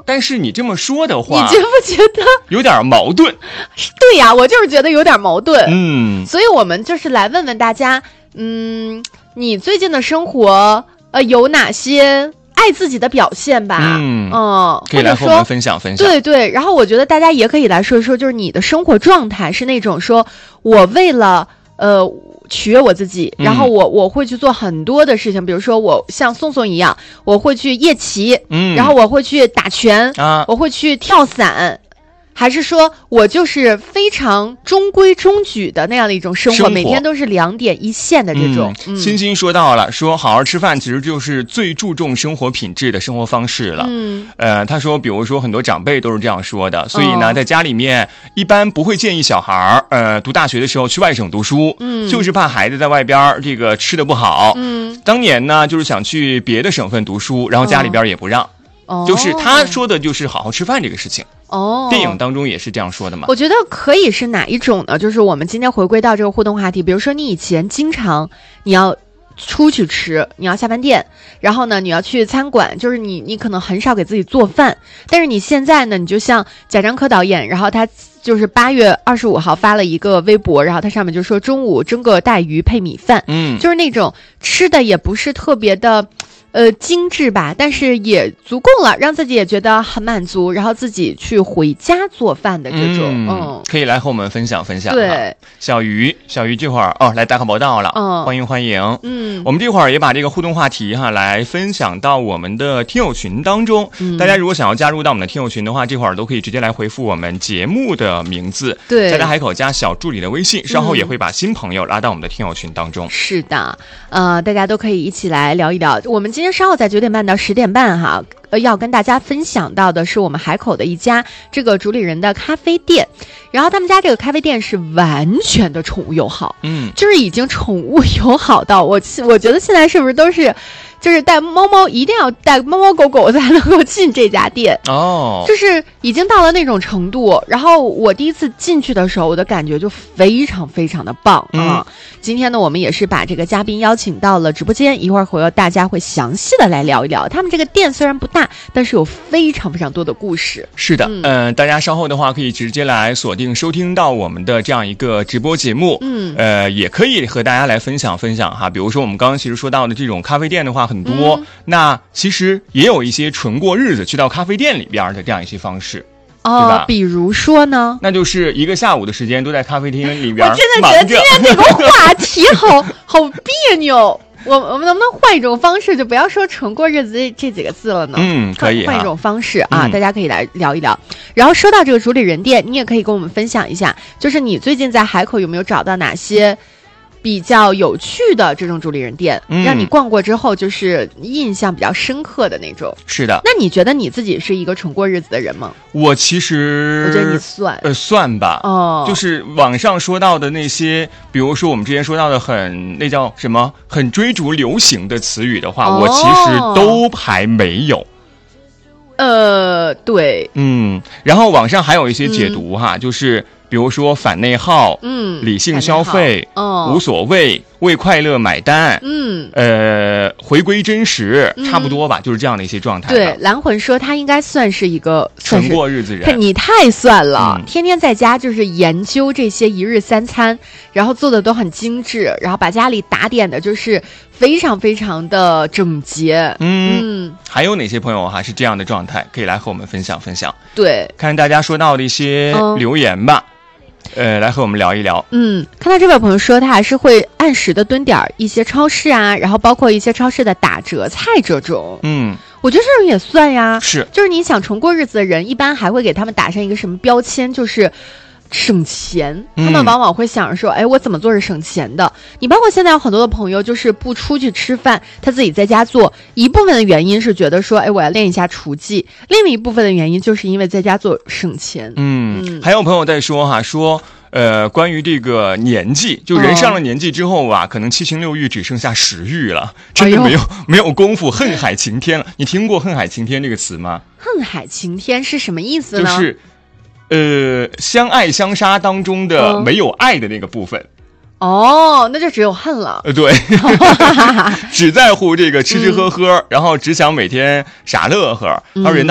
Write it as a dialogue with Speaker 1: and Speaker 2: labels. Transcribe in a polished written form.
Speaker 1: 但是你这么说的话，
Speaker 2: 你觉不觉得
Speaker 1: 有点矛盾？
Speaker 2: 对呀，我就是觉得有点矛盾。
Speaker 1: 所
Speaker 2: 以我们就是来问问大家，你最近的生活有哪些爱自己的表现吧？
Speaker 1: 可以来和我们分享分享。
Speaker 2: 对，然后我觉得大家也可以来说一说，就是你的生活状态是那种说我为了取悦我自己，然后我会去做很多的事情，比如说我像宋宋一样，我会去夜骑，然后我会去打拳，我会去跳伞。还是说我就是非常中规中矩的那样的一种生活，每天都是2点一线的这种。
Speaker 1: 欣欣说到了，说好好吃饭其实就是最注重生活品质的生活方式了。他说比如说很多长辈都是这样说的，所以呢在家里面一般不会建议小孩读大学的时候去外省读书，就是怕孩子在外边这个吃的不好。当年呢就是想去别的省份读书，然后家里边也不让。就是他说的就是好好吃饭这个事情。电影当中也是这样说的嘛。
Speaker 2: 我觉得可以是哪一种呢？就是我们今天回归到这个互动话题，比如说你以前经常你要出去吃，你要下饭店，然后呢你要去餐馆，就是你可能很少给自己做饭，但是你现在呢，你就像贾樟柯导演，然后他就是8月25号发了一个微博，然后他上面就说中午蒸个带鱼配米饭，就是那种吃的也不是特别的精致吧，但是也足够了，让自己也觉得很满足，然后自己去回家做饭的这种。
Speaker 1: 可以来和我们分享分享。
Speaker 2: 对，
Speaker 1: 小鱼这会儿来打卡报道了，欢迎欢迎。我们这会儿也把这个互动话题来分享到我们的听友群当中。大家如果想要加入到我们的听友群的话，这会儿都可以直接来回复我们节目的名字，
Speaker 2: 对，
Speaker 1: 加海口加小助理的微信，稍后也会把新朋友拉到我们的听友群当中。
Speaker 2: 是的，大家都可以一起来聊一聊。我们今天稍后在9点半到10点半要跟大家分享到的是我们海口的一家这个主理人的咖啡店，然后他们家这个咖啡店是完全的宠物友好，就是已经宠物友好到我觉得现在是不是都是就是带猫猫一定要带猫猫狗狗才能够进这家店就是已经到了那种程度。然后我第一次进去的时候，我的感觉就非常非常的棒今天呢，我们也是把这个嘉宾邀请到了直播间，一会儿回头大家会详细的来聊一聊。他们这个店虽然不大，但是有非常非常多的故事。
Speaker 1: 是的，大家稍后的话可以直接来锁定收听到我们的这样一个直播节目，也可以和大家来分享分享比如说我们刚刚其实说到的这种咖啡店的话很多，那其实也有一些纯过日子去到咖啡店里边的这样一些方式。对吧？
Speaker 2: 比如说呢？
Speaker 1: 那就是一个下午的时间都在咖啡厅里边。
Speaker 2: 我真的觉得今天这个话题好别扭。我们能不能换一种方式，就不要说纯过日子这几个字了呢？
Speaker 1: 可以
Speaker 2: 换一种方式大家可以来聊一聊。然后说到这个主理人店，你也可以跟我们分享一下，就是你最近在海口有没有找到哪些比较有趣的这种主理人店，让你逛过之后就是印象比较深刻的那种。
Speaker 1: 是的。
Speaker 2: 那你觉得你自己是一个纯过日子的人吗？
Speaker 1: 我其实
Speaker 2: 我觉得你
Speaker 1: 算吧。就是网上说到的那些，比如说我们之前说到的那叫什么很追逐流行的词语的话，我其实都还没有。
Speaker 2: 对。
Speaker 1: 然后网上还有一些解读就是比如说反内耗，理性消费，无所谓，为快乐买单，回归真实，差不多吧，就是这样的一些状态。
Speaker 2: 对，蓝魂说他应该算是一个
Speaker 1: 纯过日子人。
Speaker 2: 你太算了，天天在家就是研究这些一日三餐，然后做的都很精致，然后把家里打点的就是非常非常的整洁。
Speaker 1: 还有哪些朋友是这样的状态，可以来和我们分享分享。
Speaker 2: 对，
Speaker 1: 看大家说到的一些留言吧。来和我们聊一聊。
Speaker 2: 看到这位朋友说他还是会按时的蹲点一些超市然后包括一些超市的打折菜这种。我觉得这种也算呀。
Speaker 1: 是，
Speaker 2: 就是你想纯过日子的人，一般还会给他们打上一个什么标签，就是省钱。他们往往会想着说，我怎么做是省钱的。你包括现在有很多的朋友就是不出去吃饭，他自己在家做，一部分的原因是觉得说我要练一下厨技，另一部分的原因就是因为在家做省钱。
Speaker 1: 还有朋友在说说关于这个年纪，就人上了年纪之后可能7情6欲只剩下食欲了，真的没有功夫恨海晴天了。你听过恨海晴天这个词吗？
Speaker 2: 恨海晴天是什么意思呢？
Speaker 1: 就是相爱相杀当中的没有爱的那个部分。
Speaker 2: 那就只有恨了。
Speaker 1: 对，只在乎这个吃吃喝喝，然后只想每天傻乐呵。而人